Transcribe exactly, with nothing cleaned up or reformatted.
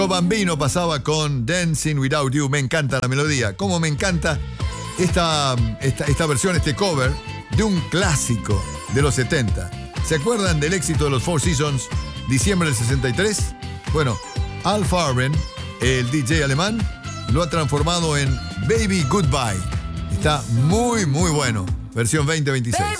Bambino pasaba con Dancing Without You. Me encanta la melodía. Como me encanta esta, esta, esta versión, este cover de un clásico de los setenta. ¿Se acuerdan del éxito de los Four Seasons, diciembre del sesenta y tres? Bueno, Al Farben, el D J alemán, lo ha transformado en Baby Goodbye. Está muy, muy bueno. Versión veinte veintiséis.